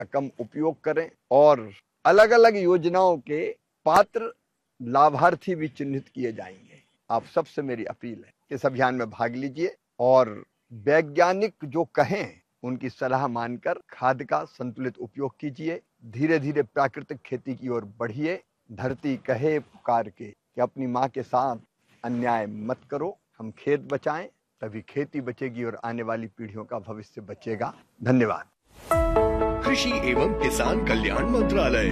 कम उपयोग करें और अलग अलग योजनाओं के पात्र लाभार्थी भी चिन्हित किए जाएंगे। आप सबसे मेरी अपील है कि इस अभियान में भाग लीजिए और वैज्ञानिक जो कहें उनकी सलाह मानकर खाद का संतुलित उपयोग कीजिए। धीरे धीरे प्राकृतिक खेती की ओर बढ़िए। धरती कहे पुकार के कि अपनी माँ के साथ अन्याय मत करो। हम खेत बचाएं, तभी खेती बचेगी और आने वाली पीढ़ियों का भविष्य बचेगा। धन्यवाद। कृषि एवं किसान कल्याण मंत्रालय।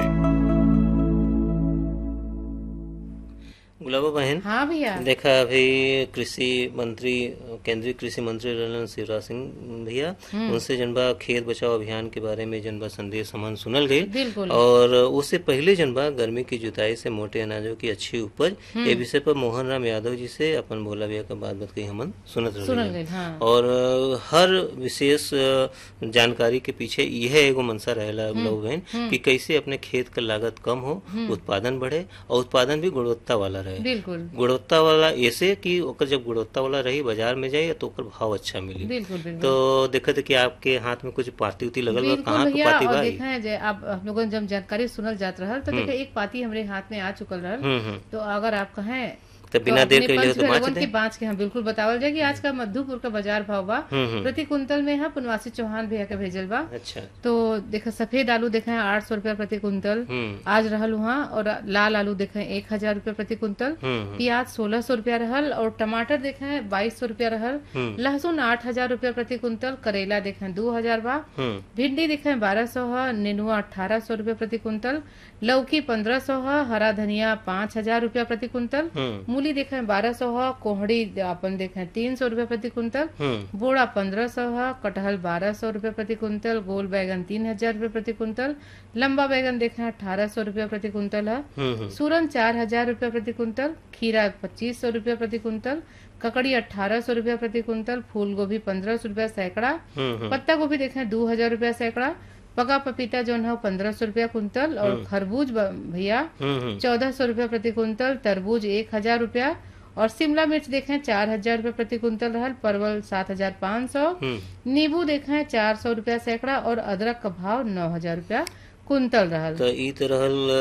गुलाबा बहन, हाँ भैया, देखा अभी कृषि मंत्री, केंद्रीय कृषि मंत्री रहलन शिवराज सिंह भैया, उनसे जनबा खेत बचाओ अभियान के बारे में जनबा संदेश हमन सुनल गई। और उससे पहले जनबा गर्मी की जुताई से मोटे अनाजों की अच्छी उपज ये विषय पर मोहन राम यादव जी से अपन भोला भैया का बात कही हमन सुनत रहे। हाँ। और हर विशेष जानकारी के पीछे यह एगो मनसा रहेला गुलाबा बहन कि कैसे अपने खेत का लागत कम हो, उत्पादन बढ़े और उत्पादन भी गुणवत्ता वाला रहे। बिल्कुल गुणवत्ता वाला ऐसे कि ओकर जब गुणवत्ता वाला रही बाजार में जाए तो ओकर भाव अच्छा मिली। बिल्कुल। तो देखते कि आपके हाथ में कुछ पाती उती लगल बा, कहाँ के पाती बा? देखा है आप लोगों ने जब जानकारी सुनल जात रहा तो देखा एक पाती हमरे हाथ में आ चुकल रहा। तो अगर आप कहें तो बिना देर के लिए तो बाँच के हम बिल्कुल बतावल जाए कि आज का मधुपुर का बाजार भाव बा प्रति कुंतल में है। पुनवासी चौहान भैया के भेजल बा। अच्छा। तो देखा सफेद आलू देखा है 800 रुपया प्रति कुंतल आज रहल वहाँ, और लाल आलू देखा है 1000 रुपया प्रति कुंतल। प्याज 1600 रुपया रहल और टमाटर देखा है 2200 रुपया रहल। लहसुन 8000 रुपया प्रति कुंतल। करेला देखा है 2000 बा। भिंडी देखा है 1200 है। नेनुआ 1800 रुपया प्रति कुंतल। लौकी 1500 है। हरा धनिया 5000 रुपया प्रति कुंतल। मूली देखा है 1200 है। कोहड़ी अपन देखा है 300 रुपया प्रति कुंतल। बोड़ा 1500 है। कटहल 1200 रुपया प्रति कुंतल। गोल बैगन 3000 रुपया प्रति कुंतल। लंबा बैगन देखा है 1800 रुपया प्रति कुंतल है। सूरन 4000 रुपया प्रति कुंतल। खीरा 2500 रुपया प्रति कुंतल। ककड़ी 1800 रुपया प्रति कुंतल। फूल गोभी 1500 रुपया सैकड़ा। पत्ता गोभी देखा है 2000 रुपया सैकड़ा। पका पपीता जो है 1500 रुपया कुंतल। और खरबूज भैया 1400 रुपया प्रति कुंतल। तरबूज 1000 रुपया। और शिमला मिर्च देखें 4000 रुपया प्रति कुंतल रहल। परवल 7500। नींबू देखें 400 रुपया सैकड़ा। और अदरक का भाव 9000 रुपया कुंतल रहल। तो ई तो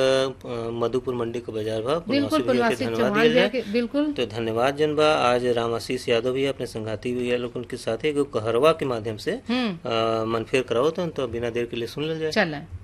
रहल मधुपुर मंडी का बाजार भाव। बिल्कुल बिल्कुल। तो धन्यवाद जनबा। आज राम आशीष यादव भी अपने संगाती भी लोगों के साथ कहरवा के माध्यम से मनफेर कराओ तो बिना देर के लिए सुन ले जाए। चला।